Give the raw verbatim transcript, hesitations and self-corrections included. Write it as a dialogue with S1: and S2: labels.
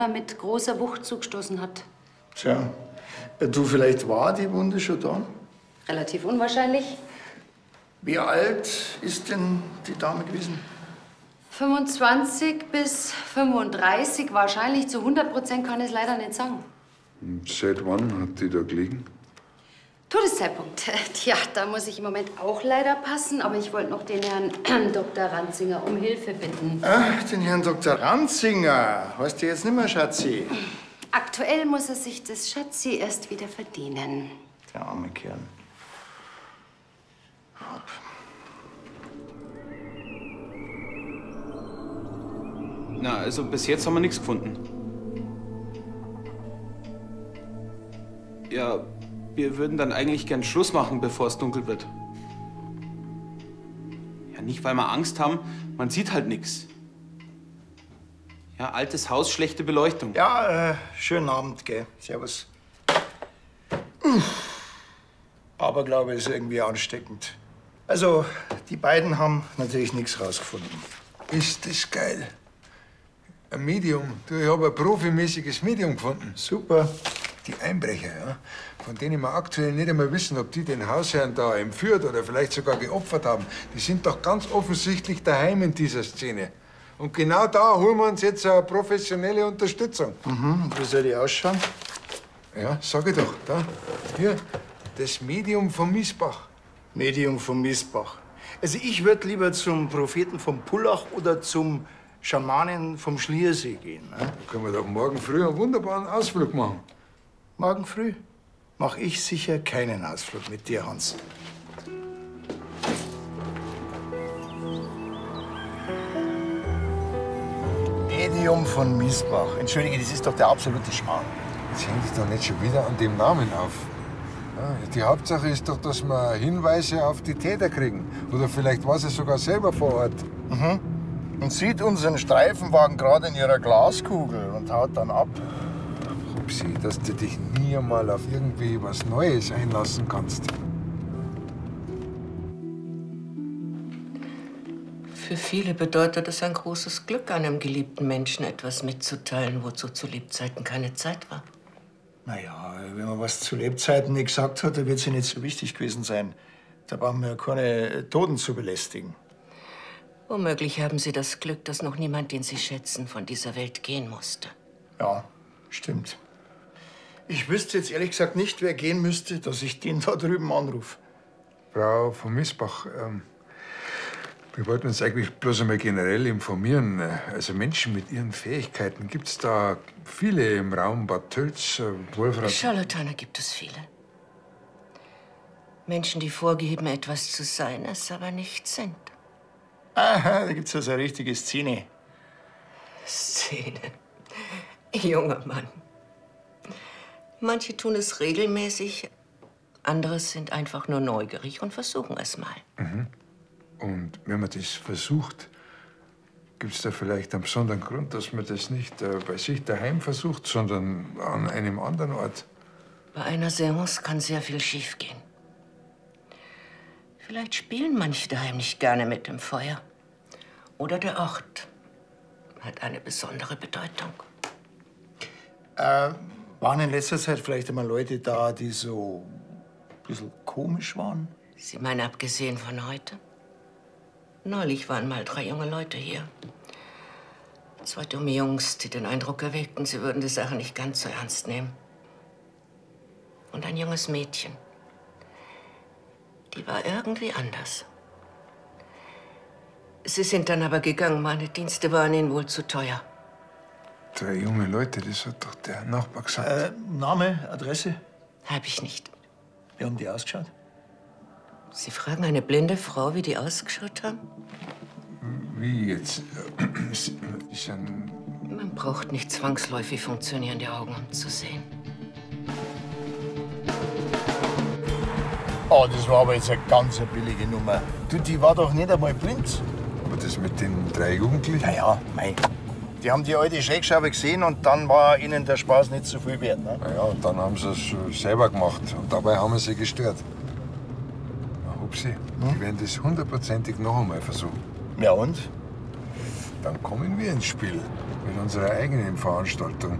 S1: mit großer Wucht zugestoßen hat.
S2: Tja, du, vielleicht war die Wunde schon da?
S1: Relativ unwahrscheinlich.
S2: Wie alt ist denn die Dame gewesen?
S1: fünfundzwanzig bis fünfunddreißig, wahrscheinlich zu hundert Prozent kann ich es leider nicht sagen.
S3: Seit wann hat die da gelegen?
S1: Todeszeitpunkt. Tja, da muss ich im Moment auch leider passen, aber ich wollte noch den Herrn Doktor Ranzinger um Hilfe bitten.
S2: Ach, den Herrn Doktor Ranzinger. Heißt der jetzt nicht mehr Schatzi?
S1: Aktuell muss er sich das Schatzi erst wieder verdienen.
S2: Der arme Kerl.
S4: Na, also bis jetzt haben wir nichts gefunden. Ja, wir würden dann eigentlich gern Schluss machen, bevor es dunkel wird. Ja, nicht, weil wir Angst haben, man sieht halt nichts. Ja, altes Haus, schlechte Beleuchtung.
S2: Ja, äh, schönen Abend, gell. Servus. Uff. Aber glaube ist irgendwie ansteckend. Also, die beiden haben natürlich nichts rausgefunden.
S5: Ist das geil. Ein Medium. Du, ich habe ein profimäßiges Medium gefunden.
S2: Super.
S5: Die Einbrecher, ja, von denen wir aktuell nicht einmal wissen, ob die den Hausherrn da entführt oder vielleicht sogar geopfert haben, die sind doch ganz offensichtlich daheim in dieser Szene. Und genau da holen wir uns jetzt eine professionelle Unterstützung.
S2: Mhm, und wie soll die ausschauen?
S5: Ja, sag ich doch. Da, hier, das Medium von Miesbach.
S2: Medium von Miesbach. Also ich würde lieber zum Propheten vom Pullach oder zum Schamanen vom Schliersee gehen. Ne?
S5: Da können wir doch morgen früh einen wunderbaren Ausflug machen.
S2: Morgen früh mache ich sicher keinen Ausflug mit dir, Hans. Medium von Miesbach. Entschuldige, das ist doch der absolute Schmarrn.
S5: Jetzt hängt dich doch nicht schon wieder an dem Namen auf. Ja, die Hauptsache ist doch, dass wir Hinweise auf die Täter kriegen. Oder vielleicht war sie sogar selber vor Ort.
S2: Mhm. Und sieht unseren Streifenwagen gerade in ihrer Glaskugel und haut dann ab.
S5: Hupsi, dass du dich nie einmal auf irgendwie was Neues einlassen kannst.
S6: Für viele bedeutet es ein großes Glück, einem geliebten Menschen etwas mitzuteilen, wozu zu Lebzeiten keine Zeit war.
S2: Naja, wenn man was zu Lebzeiten nicht gesagt hat, dann wird es ja nicht so wichtig gewesen sein. Da brauchen wir ja keine Toten zu belästigen.
S6: Womöglich haben Sie das Glück, dass noch niemand, den Sie schätzen, von dieser Welt gehen musste.
S2: Ja, stimmt. Ich wüsste jetzt ehrlich gesagt nicht, wer gehen müsste, dass ich den da drüben anrufe.
S5: Frau von Miesbach, ähm, wir wollten uns eigentlich bloß einmal generell informieren. Also Menschen mit ihren Fähigkeiten, gibt es da viele im Raum Bad Tölz, äh, Wolfrat?
S6: Scharlatane gibt es viele. Menschen, die vorgeben, etwas zu sein, es aber nicht sind.
S2: Aha, da gibt's also eine richtige Szene.
S6: Szene. Junger Mann. Manche tun es regelmäßig, andere sind einfach nur neugierig und versuchen es mal.
S5: Mhm. Und wenn man das versucht, gibt es da vielleicht einen besonderen Grund, dass man das nicht äh, bei sich daheim versucht, sondern an einem anderen Ort?
S6: Bei einer Seance kann sehr viel schiefgehen. Vielleicht spielen manche daheim nicht gerne mit dem Feuer. Oder der Ort hat eine besondere Bedeutung.
S2: Äh, waren in letzter Zeit vielleicht einmal Leute da, die so ein bisschen komisch waren?
S6: Sie meinen, abgesehen von heute? Neulich waren mal drei junge Leute hier. Zwei dumme Jungs, die den Eindruck erweckten, sie würden die Sache nicht ganz so ernst nehmen. Und ein junges Mädchen. Die war irgendwie anders. Sie sind dann aber gegangen. Meine Dienste waren ihnen wohl zu teuer.
S5: Drei junge Leute, das hat doch der Nachbar gesagt.
S2: Äh, Name, Adresse?
S6: Hab ich nicht.
S2: Wie haben die ausgeschaut?
S6: Sie fragen eine blinde Frau, wie die ausgeschaut haben?
S5: Wie jetzt? Ist ein...
S6: Man braucht nicht zwangsläufig funktionierende Augen, um zu sehen.
S2: Oh, das war aber jetzt eine ganz billige Nummer. Du, die war doch nicht einmal blind.
S5: Aber das mit den drei Jugendlichen?
S2: Na ja, mei. Die haben die alte Schreckschraube gesehen und dann war ihnen der Spaß nicht so viel wert. Ne?
S5: Na ja, und dann haben sie es selber gemacht. Und dabei haben wir sie gestört. Na, Hupsi, hm? Die werden das hundertprozentig noch einmal versuchen.
S2: Ja und?
S5: Dann kommen wir ins Spiel. mit unserer eigenen Veranstaltung.